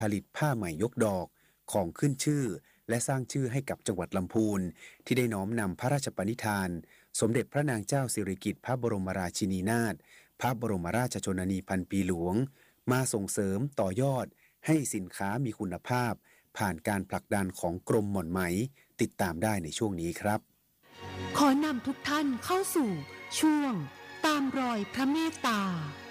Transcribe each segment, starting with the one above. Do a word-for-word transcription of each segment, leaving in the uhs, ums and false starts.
ผลิตผ้าไหมยกดอกของขึ้นชื่อและสร้างชื่อให้กับจังหวัดลำพูนที่ได้น้อมนำพระราชปณิธานสมเด็จพระนางเจ้าสิริกิติ์พระบรมราชินีนาถพระบรมราชชนนีพันปีหลวงมาส่งเสริมต่อยอดให้สินค้ามีคุณภาพผ่านการผลักดันของกรมหม่อนไหมติดตามได้ในช่วงนี้ครับขอนำทุกท่านเข้าสู่ช่วงตามรอยพระเมตตา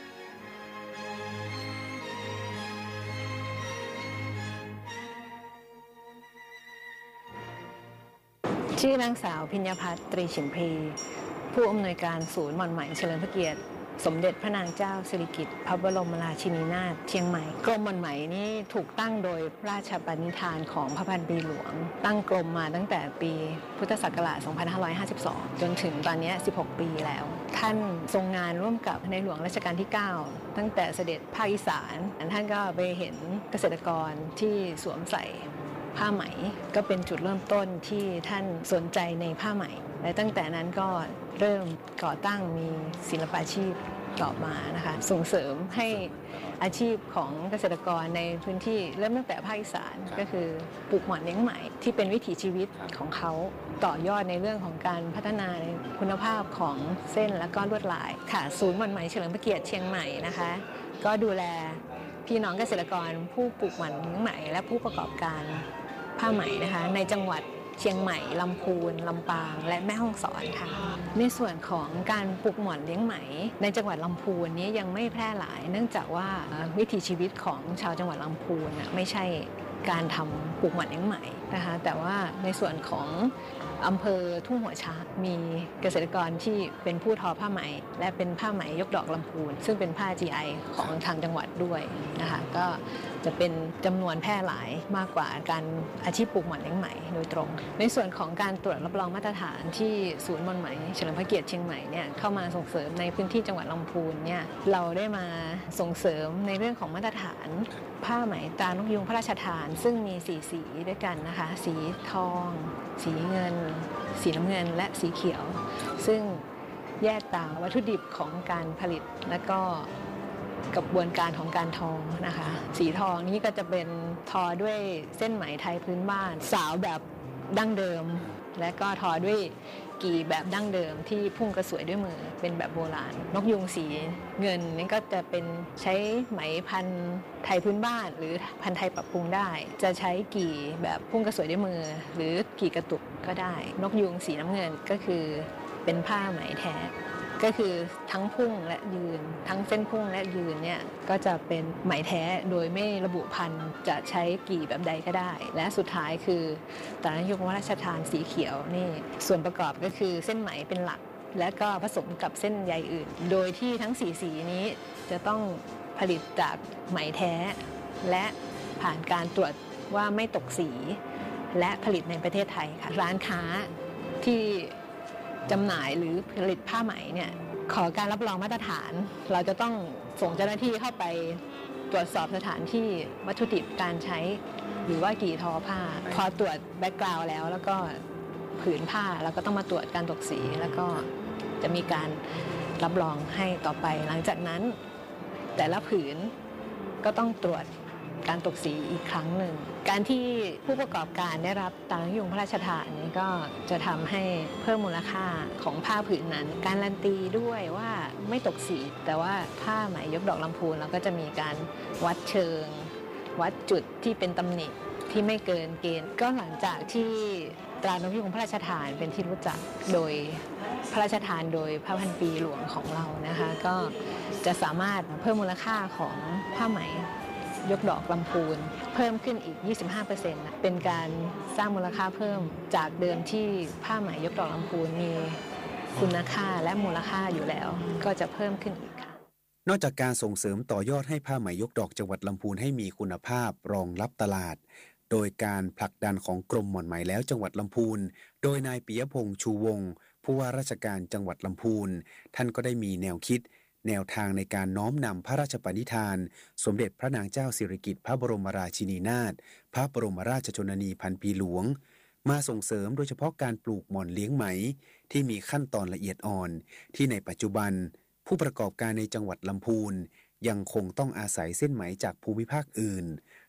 ชื่อนางสาวพิญญพัฒน์ตรีฉิมพลีผู้อำนวยการศูนย์หม่อนไหมเฉลิมพระเกียรติสมเด็จพระนางเจ้าสิริกิติ์พระบรมราชินีนาถเชียงใหม่กรมหม่อนไหมนี่ถูกตั้งโดยราชปณิธานของพระพันปีหลวงตั้งกรมมาตั้งแต่ปีพุทธศักราช สองพันห้าร้อยห้าสิบสอง จนถึงตอนนี้ สิบหก ปีแล้วท่านทรงงานร่วมกับในหลวงรัชกาลที่ เก้า ตั้งแต่เสด็จภาคอีสานท่านก็ไปเห็นเกษตรกรที่สวมใส่ผ้าไหมก็เป็นจุดเริ่มต้นที่ท่านสนใจในผ้าไหมและตั้งแต่นั้นก็เริ่มก่อตั้งมีศิลปาชีพต่อมานะคะส่งเสริมให้อาชีพของเกษตรกรในพื้นที่เริ่มตั้งแต่ภาคอีสานก็คือปลูกหม่อนเลี้ยงไหมที่เป็นวิถีชีวิตของเขาต่อยอดในเรื่องของการพัฒนาในคุณภาพของเส้นและก็ลวดลายค่ะศูนย์หม่อนไหมเฉลิมพระเกียรติเชียงใหม่นะคะก็ดูแลพี่น้องเกษตรกรผู้ปลูกหม่อนเลี้ยงไหมและผู้ประกอบการผ้าไหมนะคะในจังหวัดเชียงใหม่ลำพูนลำปางและแม่ฮ่องสอนค่ะในส่วนของการปลูกหม่อนเลี้ยงไหมในจังหวัดลำพูนนี้ยังไม่แพร่หลายเนื่องจากว่าวิถีชีวิตของชาวจังหวัดลำพูนไม่ใช่การทำปลูกหม่อนเลี้ยงไหมนะคะแต่ว่าในส่วนของอำเภอทุ่งหัวช้างมีเกษตรกรที่เป็นผู้ทอผ้าไหมและเป็นผ้าไหมยกดอกลำพูนซึ่งเป็นผ้า จี ไอ ของทางจังหวัดด้วยนะคะก็จะเป็นจำนวนแพร่หลายมากกว่าการอาชีพปลูกหม่อนเลี้ยงไหมโดยตรงในส่วนของการตรวจรับรองมาตรฐานที่ศูนย์หม่อนไหมเฉลิมพระเกียรติเชียงใหม่เนี่ยเข้ามาส่งเสริมในพื้นที่จังหวัดลำพูนเนี่ยเราได้มาส่งเสริมในเรื่องของมาตรฐานผ้าไหมตรานกยูงพระราชทานซึ่งมีสี่สีด้วยกันนะคะสีทองสีเงินสีน้ำเงินและสีเขียวซึ่งแยกต่างวัตถุดิบของการผลิตและก็กระบวนการของการทอนะคะสีทองนี้ก็จะเป็นทอด้วยเส้นไหมไทยพื้นบ้านสาวแบบดั้งเดิมและก็ทอด้วยกี่แบบดั้งเดิมที่พุ่งกระสวยด้วยมือเป็นแบบโบราณนกยูงสีเงินนี่ก็จะเป็นใช้ไหมพันธุ์ไทยพื้นบ้านหรือพันธุ์ไทยปรับปรุงได้จะใช้กี่แบบพุ่งกระสวยด้วยมือหรือกี่กระตุกก็ได้นกยูงสีน้ำเงินก็คือเป็นผ้าไหมแท้ก็คือทั้งพุ่งและยืนทั้งเส้นพุ่งและยืนเนี่ยก็จะเป็นไหมแท้โดยไม่ระบุพันธุ์จะใช้กี่แบบใดก็ได้และสุดท้ายคือตรานกยูงพระราชทานสีเขียวนี่ส่วนประกอบก็คือเส้นไหมเป็นหลักและก็ผสมกับเส้นใยอื่นโดยที่ทั้งสีสีนี้จะต้องผลิตจากไหมแท้และผ่านการตรวจว่าไม่ตกสีและผลิตในประเทศไทยค่ะร้านค้าที่จำหน่ายหรือผลิตผ้าไหมเนี่ยขอการรับรองมาตรฐานเราจะต้องส่งเจ้าหน้าที่เข้าไปตรวจสอบสถานที่วัตถุดิบการใช้หรือว่ากี่ทอผ้าพอตรวจแบ็กกราวด์แล้วแล้วก็ผืนผ้าเราก็ต้องมาตรวจการตกสีแล้วก็จะมีการรับรองให้ต่อไปหลังจากนั้นแต่ละผืนก็ต้องตรวจการตกสีอีกครั้งหนึ่งการที่ผู้ประกอบการได้รับตรานกยูงพระราชทานนี้ก็จะทำให้เพิ่มมูลค่าของผ้าผืนนั้นการันตีด้วยว่าไม่ตกสีแต่ว่าผ้าไหมยกดอกลำพูนเราก็จะมีการวัดเชิงวัดจุดที่เป็นตำหนิที่ไม่เกินเกณฑ์ก็หลังจากที่ตรานกยูงพระราชทานเป็นที่รู้จักโดยพระราชทานโดยพระพันปีหลวงของเรานะคะก็จะสามารถเพิ่มมูลค่าของผ้าไหมยกดอกลำพูนเพิ่มขึ้นอีก ยี่สิบห้าเปอร์เซ็นต์ เป็นการสร้างมูลค่าเพิ่มจากเดิมที่ผ้าไหมยกดอกลำพูนมีคุณค่าและมูลค่าอยู่แล้วก็จะเพิ่มขึ้นอีกค่ะนอกจากการส่งเสริมต่อยอดให้ผ้าไหมยกดอกจังหวัดลำพูนให้มีคุณภาพรองรับตลาดโดยการผลักดันของกรมหม่อนไหมแล้วจังหวัดลำพูนโดยนายปิยพงษ์ชูวงศ์ผู้ว่าราชการจังหวัดลำพูนท่านก็ได้มีแนวคิดแนวทางในการน้อมนำพระราชปณิธานสมเด็จพระนางเจ้าสิริกิติ์พระบรมราชินีนาถพระบรมราชชนนีพันปีหลวงมาส่งเสริมโดยเฉพาะการปลูกหม่อนเลี้ยงไหมที่มีขั้นตอนละเอียดอ่อนที่ในปัจจุบันผ ผู้ประกอบการในจังหวัดลำพูนยังคงต้องอาศัยเส้นไหมจากภูมิภาคอื่น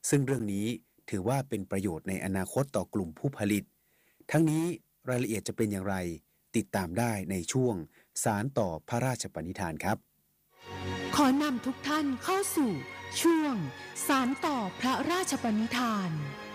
ซึ่งเรื่องนี้ถือว่าเป็นประโยชน์ในอนาคตต่อกลุ่มผู้ผลิตทั้งนี้รายละเอียดจะเป็นอย่างไรติดตามได้ในช่วงสารต่อพระราชปณิธานครับขอนำทุกท่านเข้าสู่ช่วงสารต่อพระราชปณิธาน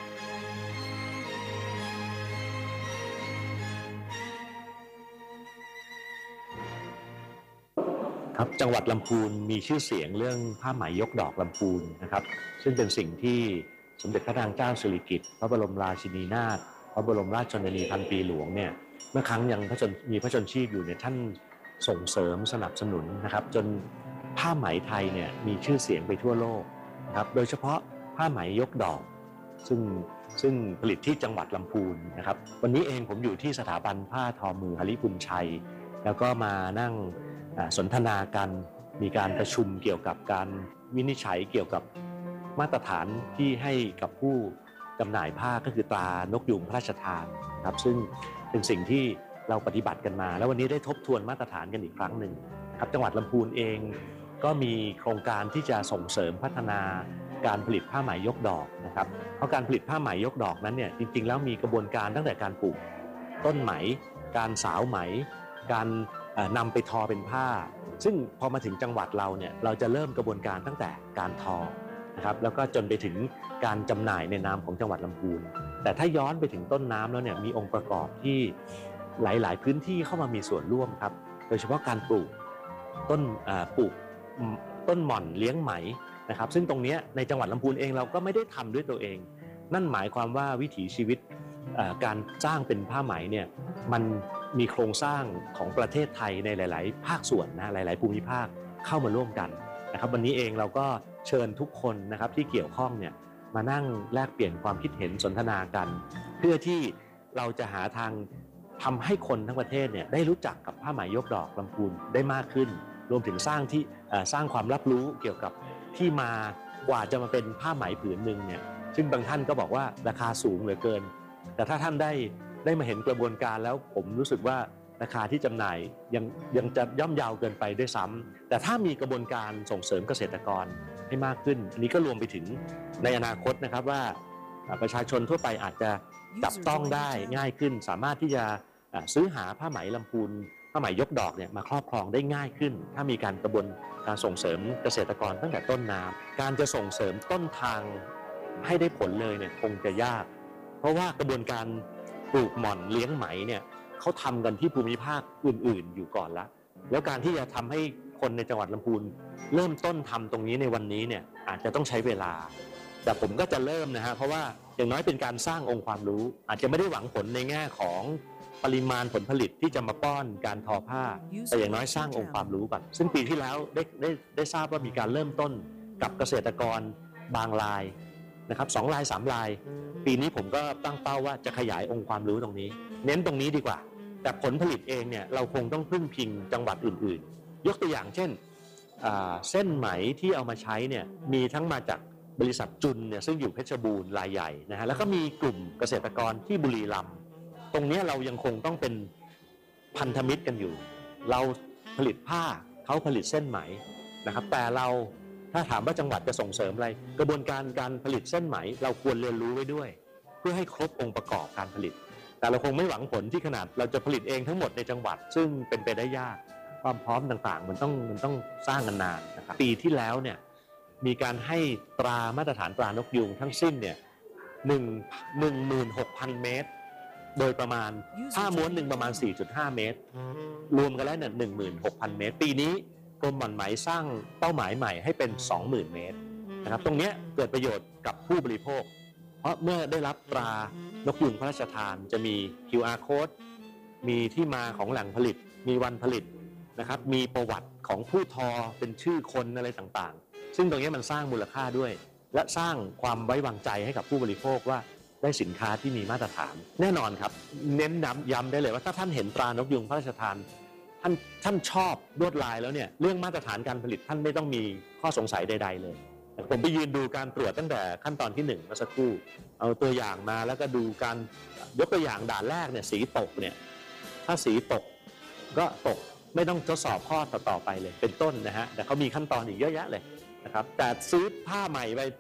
ครับจังหวัดลำพูนมีชื่อเสียงเรื่องผ้าไหมยกดอกลำพูนนะครับซึ่งเป็นสิ่งที่สมเด็จพระนางเจ้าสิริกิติ์พระบรมราชินีนาถพระบรมราชชนนีพันปีหลวงเนี่ยเมื่อครั้งยังพระชนมีพระชนชีพอยู่เนี่ยท่านส่งเสริมสนับสนุนนะครับจนผ้าไหมไทยเนี่ยมีชื่อเสียงไปทั่วโลกนะครับโดยเฉพาะผ้าไหมยกดอกซึ่งซึ่งผลิตที่จังหวัดลำพูนนะครับวันนี้เองผมอยู่ที่สถาบันผ้าทอมือหฤบุญชัยแล้วก็มานั่งสนทนากันมีการประชุมเกี่ยวกับการวินิจฉัยเกี่ยวกับมาตรฐานที่ให้กับผู้จำหน่ายผ้าก็คือตรานกยูงพระราชทานครับซึ่งเป็นสิ่งที่เราปฏิบัติกันมาแล้ววันนี้ได้ทบทวนมาตรฐานกันอีกครั้งหนึ่งครับจังหวัดลำพูนเองก็มีโครงการที่จะส่งเสริมพัฒนาการผลิตผ้าไหมยกดอกนะครับเพราะการผลิตผ้าไหมยกดอกนั้นเนี่ยจริงๆแล้วมีกระบวนการตั้งแต่การปลูกต้นไหมการสาวไหมการนำไปทอเป็นผ้าซึ่งพอมาถึงจังหวัดเราเนี่ยเราจะเริ่มกระบวนการตั้งแต่การทอนะครับแล้วก็จนไปถึงการจำหน่ายในนามของจังหวัดลำพูนแต่ถ้าย้อนไปถึงต้นน้ำแล้วเนี่ยมีองค์ประกอบที่หลายๆพื้นที่เข้ามามีส่วนร่วมครับโดยเฉพาะการปลูกต้นปลูกต้นหม่อนเลี้ยงไหมนะครับซึ่งตรงนี้ในจังหวัดลำพูนเองเราก็ไม่ได้ทำด้วยตัวเองนั่นหมายความว่าวิถีชีวิตการสร้างเป็นผ้าไหมเนี่ยมันมีโครงสร้างของประเทศไทยในหลายๆภาคส่วนนะหลายๆภูมิภาคเข้ามาร่วมกันนะครับวันนี้เองเราก็เชิญทุกคนนะครับที่เกี่ยวข้องเนี่ยมานั่งแลกเปลี่ยนความคิดเห็นสนทนากันเพื่อที่เราจะหาทางทำให้คนทั้งประเทศเนี่ยได้รู้จักกับผ้าไหมยกดอกลำพูนได้มากขึ้นรวมถึงสร้างที่สร้างความรับรู้เกี่ยวกับที่มากว่าจะมาเป็นผ้าไหมผืนหนึ่งเนี่ยซึ่งบางท่านก็บอกว่าราคาสูงเหลือเกินแต่ถ้าท่านได้ได้มาเห็นกระบวนการแล้วผมรู้สึกว่าราคาที่จำหน่ายยังยังจะย่อมเยาวเกินไปด้วยซ้ำแต่ถ้ามีกระบวนการส่งเสริมเกษตรกรให้มากขึ้นอันนี้ก็รวมไปถึงในอนาคตนะครับว่าประชาชนทั่วไปอาจจะจับต้องได้ง่ายขึ้นสามารถที่จะซื้อหาผ้าไหมลำพูนผ้าไหมยกดอกเนี่ยมาครอบครองได้ง่ายขึ้นถ้ามีการกระบวนการส่งเสริมเกษตรกรตั้งแต่ต้นน้ำการจะส่งเสริมต้นทางให้ได้ผลเลยเนี่ยคงจะยากเพราะว่ากระบวนการปลูกหม่อนเลี้ยงไหมเนี่ยเขาทำกันที่ภูมิภาคอื่นๆอยู่ก่อนละแล้วการที่จะทำให้คนในจังหวัดลำพูนเริ่มต้นทำตรงนี้ในวันนี้เนี่ยอาจจะต้องใช้เวลาแต่ผมก็จะเริ่มนะฮะเพราะว่าอย่างน้อยเป็นการสร้างองค์ความรู้อาจจะไม่ได้หวังผลในแง่ของปริมาณผลผลิตที่จะมาป้อนการทอผ้าแต่อย่างน้อยสร้างองค์ความรู้ก่อนซึ่งปีที่แล้วได้ได้ได้ทราบว่ามีการเริ่มต้นกับเกษตรกรบางรายนะครับสองรายสามรายปีนี้ผมก็ตั้งเป้าว่าจะขยายองค์ความรู้ตรงนี้เน้นตรงนี้ดีกว่าแต่ผลผลิตเองเนี่ยเราคงต้องพึ่งพิงจังหวัดอื่นๆยกตัวอย่างเช่นเส้นไหมที่เอามาใช้เนี่ยมีทั้งมาจากบริษัทจุนเนี่ยซึ่งอยู่เพชรบูรณ์รายใหญ่นะฮะแล้วก็มีกลุ่มเกษตรกรที่บุรีรัมย์ตรงนี้เรายังคงต้องเป็นพันธมิตรกันอยู่เราผลิตผ้าเขาผลิตเส้นไหมนะครับแต่เราถ้าถามว่าจังหวัดจะส่งเสริมอะไรกระบวนการการผลิตเส้นไหมเราควรเรียนรู้ไว้ด้วยเพื่อให้ครบองค์ประกอบการผลิตแต่เราคงไม่หวังผลที่ขนาดเราจะผลิตเองทั้งหมดในจังหวัดซึ่งเป็นไปได้ยากความพร้อมต่างๆมันต้องมันต้องสร้างกันนานนะครับปีที่แล้วเนี่ยมีการให้ตรามาตรฐานตรานกยูงทั้งสิ้นเนี่ยหนึ่งหนึ่งหมื่นหกพันเมตรโดยประมาณผ้าม้วนหนึ่งประมาณ สี่จุดห้า เมตรรวมกันแล้วเนี่ย หนึ่งหมื่นหกพัน เมตรปีนี้กรมหม่อนไหมสร้างเป้าหมายใหม่ให้เป็น สองหมื่น เมตรนะครับตรงนี้เกิดประโยชน์กับผู้บริโภคเพราะเมื่อได้รับตรานกยูงพระราชทานจะมี คิว อาร์ Code มีที่มาของแหล่งผลิตมีวันผลิตนะครับมีประวัติของผู้ทอเป็นชื่อคนอะไรต่างๆซึ่งตรงนี้มันสร้างมูลค่าด้วยและสร้างความไว้วางใจให้กับผู้บริโภคว่าได้สินค้าที่มีมาตรฐานแน่นอนครับเน้นย้ำย้ำได้เลยว่าถ้าท่านเห็นตรานกยูงพระราชทานท่านท่านชอบลวดลายแล้วเนี่ยเรื่องมาตรฐานการผลิตท่านไม่ต้องมีข้อสงสัยใดๆเลยผมไปยืนดูการตรวจตั้งแต่ขั้นตอนที่หนึ่งเมื่อสักครู่เอาตัวอย่างมาแล้วก็ดูการยกตัวอย่างด่านแรกเนี่ยสีตกเนี่ยถ้าสีตกก็ตกไม่ต้องทดสอบข้อต่อๆไปเลยเป็นต้นนะฮะแต่เขามีขั้นตอนอีกเยอะแยะเลยนะครับแต่ซื้อผ้าใหม่ไป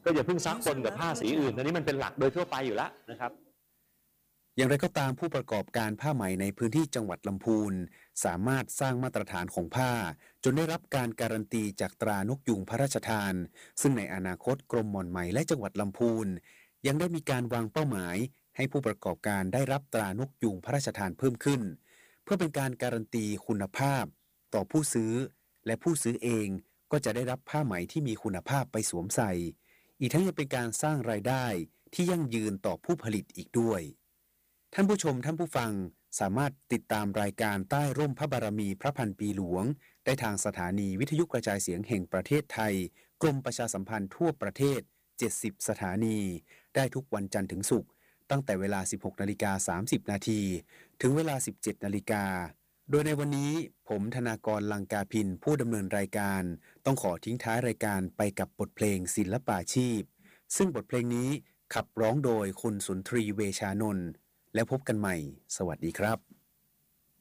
ก็อย่าเพิ่งซักปนกับผ้าสีอื่นอันนี้มันเป็นหลักโดยทั่วไปอยู่แล้วนะครับอย่างไรก็ตามผู้ประกอบการผ้าไหมในพื้นที่จังหวัดลำพูนสามารถสร้างมาตรฐานของผ้าจนได้รับการการันตีจากตรานกยูงพระราชทานซึ่งในอนาคตกรมหม่อนไหมและจังหวัดลำพูนยังได้มีการวางเป้าหมายให้ผู้ประกอบการได้รับตรานกยูงพระราชทานเพิ่มขึ้นเพื่อเป็นการการันตีคุณภาพต่อผู้ซื้อและผู้ซื้อเองก็จะได้รับผ้าไหมที่มีคุณภาพไปสวมใส่อีกทั้งยังเป็นการสร้างรายได้ที่ยั่งยืนต่อผู้ผลิตอีกด้วยท่านผู้ชมท่านผู้ฟังสามารถติดตามรายการใต้ร่มพระบารมีพระพันปีหลวงได้ทางสถานีวิทยุกระจายเสียงแห่งประเทศไทยกรมประชาสัมพันธ์ทั่วประเทศเจ็ดสิบสถานีได้ทุกวันจันทร์ถึงศุกร์ตั้งแต่เวลา สิบหกนาฬิกาสามสิบนาทีถึงเวลา สิบเจ็ดนาฬิกาโดยในวันนี้ผมธนากรลังกาพินผู้ดำเนินรายการต้องขอทิ้งท้ายรายการไปกับบทเพลงศิลปาชีพซึ่งบทเพลงนี้ขับร้องโดยคุณสุนทรีเวชานนท์แล้วพบกันใหม่สวัสดีครับ